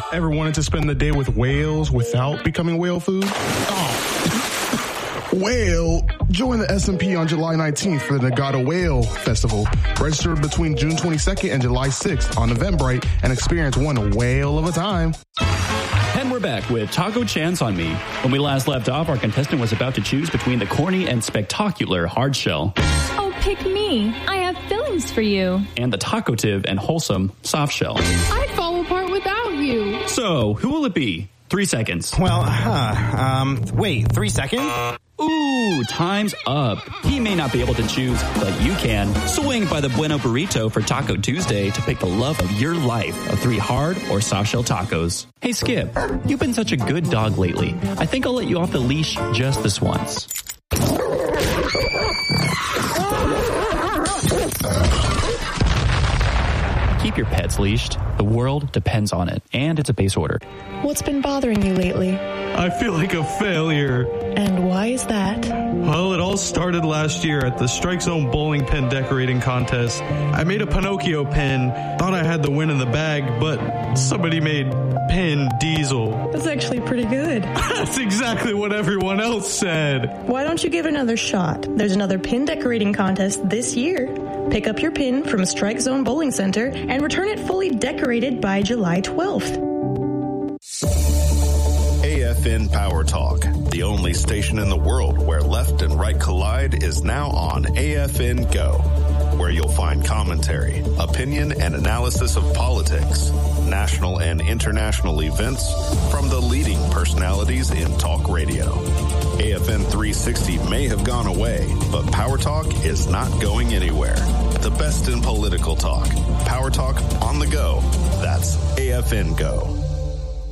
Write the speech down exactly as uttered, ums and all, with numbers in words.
Ever wanted to spend the day with whales without becoming whale food? Oh. Whale! Join the S and P on July nineteenth for the Nagata Whale Festival. Register between June twenty-second and July sixth on Eventbrite and experience one whale of a time. And we're back with Taco Chance on Me. When we last left off, our contestant was about to choose between the corny and spectacular hard shell. Oh, pick me. I have fillings for you. And the tacotive and wholesome soft shell. I'd fall apart without you. So, who will it be? Three seconds. Well, huh, um, wait, three seconds? Ooh, time's up. He may not be able to choose, but you can. Swing by the Bueno Burrito for Taco Tuesday to pick the love of your life of three hard or soft shell tacos. Hey, Skip, you've been such a good dog lately. I think I'll let you off the leash just this once. Keep your pets leashed. The world depends on it, and it's a base order. What's been bothering you lately? I feel like a failure. And why is that? Well, it all started last year at the Strike Zone bowling pin decorating contest. I made a Pinocchio pin, thought I had the win in the bag, but somebody made Pin Diesel. That's actually pretty good. That's exactly what everyone else said. Why don't you give it another shot? There's another pin decorating contest this year. Pick up your pin from Strike Zone Bowling Center and return it fully decorated by July twelfth. A F N Power Talk, the only station in the world where left and right collide, is now on A F N Go, where you'll find commentary, opinion, and analysis of politics, national and international events from the leading personalities in talk radio. A F N three sixty may have gone away, but Power Talk is not going anywhere. The best in political talk. Power Talk on the go. That's A F N Go.